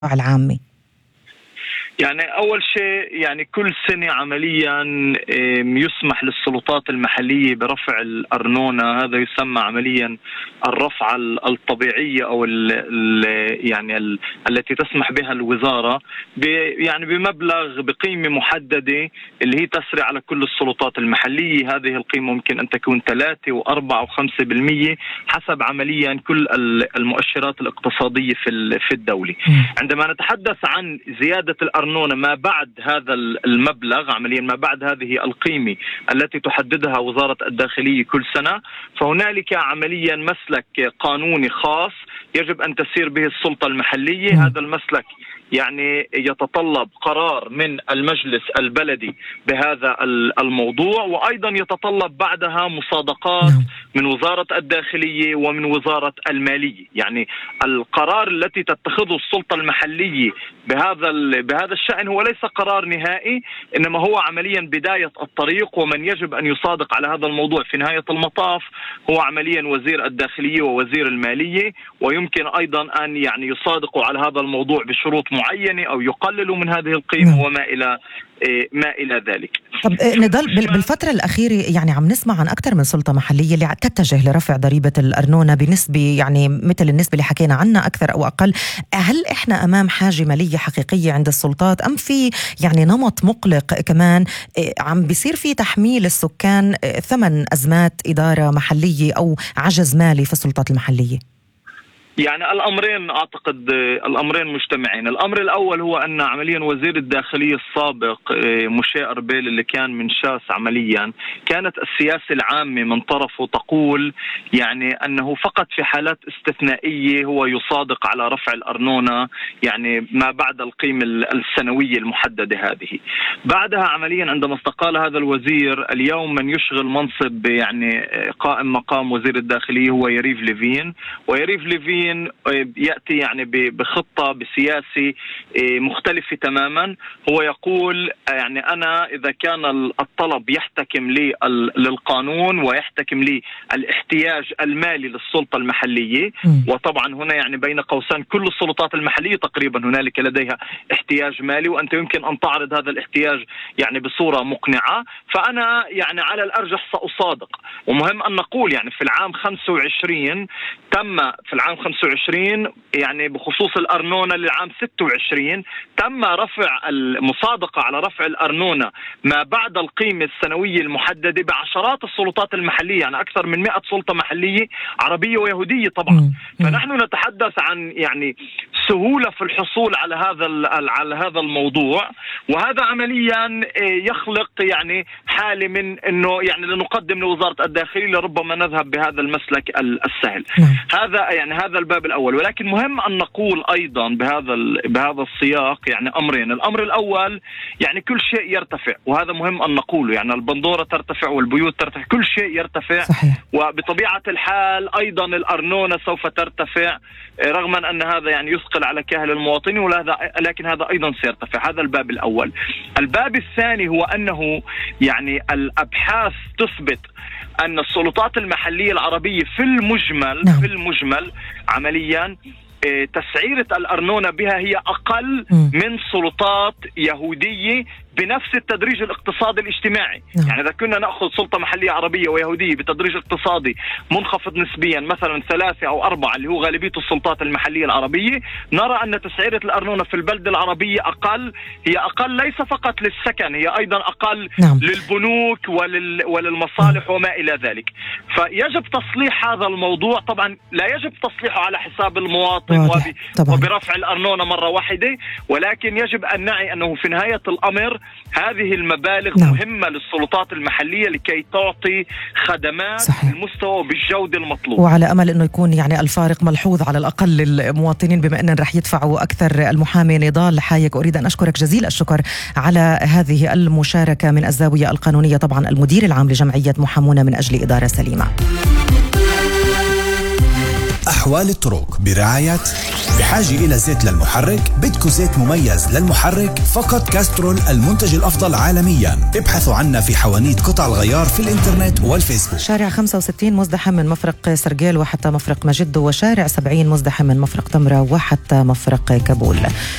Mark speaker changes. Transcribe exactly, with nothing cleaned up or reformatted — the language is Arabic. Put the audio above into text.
Speaker 1: العامة؟
Speaker 2: يعني أول شيء يعني كل سنة عمليا يسمح للسلطات المحلية برفع الأرنونة، هذا يسمى عمليا الرفعة الطبيعية أو ال ال يعني ال التي تسمح بها الوزارة يعني بمبلغ بقيمة محددة اللي هي تسري على كل السلطات المحلية. هذه القيمة ممكن أن تكون ثلاثة وأربعة وخمسة بالمية حسب عمليا كل المؤشرات الاقتصادية في في الدولة. عندما نتحدث عن زيادة الأرنونة ما بعد هذا المبلغ عمليا ما بعد هذه القيمة التي تحددها وزارة الداخلية كل سنة، فهنالك عمليا مسلك قانوني خاص يجب أن تسير به السلطة المحلية. م. هذا المسلك يعني يتطلب قرار من المجلس البلدي بهذا الموضوع، وأيضا يتطلب بعدها مصادقات من وزارة الداخلية ومن وزارة المالية. يعني القرار التي تتخذه السلطة المحلية بهذا بهذا الشأن هو ليس قرار نهائي، إنما هو عمليا بداية الطريق، ومن يجب أن يصادق على هذا الموضوع في نهاية المطاف هو عمليا وزير الداخلية ووزير المالية، ويمكن أيضا أن يعني يصادقوا على هذا الموضوع بشروط معينة أو يقللوا من هذه القيمة وما إلى ما إلى ذلك.
Speaker 1: طب نضل بالفترة الأخيرة يعني عم نسمع عن أكثر من سلطة محلية اللي تتجه لرفع ضريبة الأرنونة بنسبة يعني مثل النسبة اللي حكينا عنها أكثر أو أقل. هل إحنا أمام حاجة مالية حقيقية عند السلطات، أم في يعني نمط مقلق كمان عم بيصير في تحميل السكان ثمن أزمات إدارة محلية أو عجز مالي في السلطات المحلية؟
Speaker 2: يعني الأمرين أعتقد الأمرين مجتمعين. الأمر الأول هو أن عمليا وزير الداخلية السابق مشاء أربيل اللي كان من شاس عمليا كانت السياسة العامة من طرفه تقول يعني أنه فقط في حالات استثنائية هو يصادق على رفع الأرنونة يعني ما بعد القيمة السنوية المحددة هذه. بعدها عمليا عندما استقال هذا الوزير اليوم من يشغل منصب يعني قائم مقام وزير الداخلية هو يريف ليفين، ويريف ليفين يأتي يعني بخطة بسياسة مختلفة تماما. هو يقول يعني أنا إذا كان الطلب يحتكم لي للقانون ويحتكم لي الاحتياج المالي للسلطة المحلية، وطبعا هنا يعني بين قوسين كل السلطات المحلية تقريبا هنالك لديها احتياج مالي، وأنت يمكن أن تعرض هذا الاحتياج يعني بصورة مقنعة، فأنا يعني على الأرجح سأصادق. ومهم أن نقول يعني في العام خمسة وعشرين تم في العام خمسة وعشرين يعني بخصوص الأرنونة للعام ستة وعشرين تم رفع المصادقة على رفع الأرنونة ما بعد القيمة السنوية المحددة بعشرات السلطات المحلية، يعني أكثر من مئة سلطة محلية عربية ويهودية طبعا. فنحن نتحدث عن يعني سهولة في الحصول على هذا على هذا الموضوع، وهذا عمليا يخلق يعني حالة من انه يعني لنقدم لوزارة الداخلية لربما نذهب بهذا المسلك السهل. هذا يعني هذا الباب الأول. ولكن مهم أن نقول أيضا بهذا بهذا السياق يعني أمرين. الأمر الأول يعني كل شيء يرتفع، وهذا مهم أن نقوله، يعني البندورة ترتفع والبيوت ترتفع، كل شيء يرتفع. صحيح. وبطبيعة الحال أيضا الأرنونة سوف ترتفع رغم أن هذا يعني يثقل على كاهل المواطنين، ولكن هذا أيضا سيرتفع. هذا الباب الأول. الباب الثاني هو أنه يعني الأبحاث تثبت أن السلطات المحلية العربية في المجمل نعم. في المجمل عمليا تسعيرة الأرنونة بها هي أقل م. من سلطات يهودية بنفس التدريج الاقتصادي الاجتماعي. نعم. يعني إذا كنا نأخذ سلطة محلية عربية ويهودية بتدريج اقتصادي منخفض نسبيا مثلا ثلاثة أو أربعة اللي هو غالبية السلطات المحلية العربية، نرى أن تسعيرة الأرنونة في البلدة العربية أقل. هي أقل ليس فقط للسكن، هي أيضا أقل نعم. للبنوك ولل... وللمصالح نعم. وما إلى ذلك. فيجب تصليح هذا الموضوع. طبعا لا يجب تصليحه على حساب المواطن وب... وبرفع الأرنونة مرة واحدة، ولكن يجب أن نعي أنه في نهاية الأمر هذه المبالغ نعم. مهمة للسلطات المحلية لكي تعطي خدمات بالمستوى وبالجودة المطلوبة،
Speaker 1: وعلى أمل أنه يكون يعني الفارق ملحوظ على الأقل للمواطنين بما أنهم رح يدفعوا أكثر. المحامي نضال حايك، أريد أن أشكرك جزيل الشكر على هذه المشاركة من الزاوية القانونية، طبعا المدير العام لجمعية محامون من أجل إدارة سليمة.
Speaker 3: أحوال الطرق برعاية بحاجة إلى زيت للمحرك؟ بدكو زيت مميز للمحرك؟ فقط كاسترول المنتج الأفضل عالميا. ابحثوا عنا في حوانيت قطع الغيار في الإنترنت والفيسبوك.
Speaker 1: شارع خمسة وستين مزدحم من مفرق سرجيل وحتى مفرق مجد، وشارع سبعين مزدحم من مفرق تمرة وحتى مفرق كابول.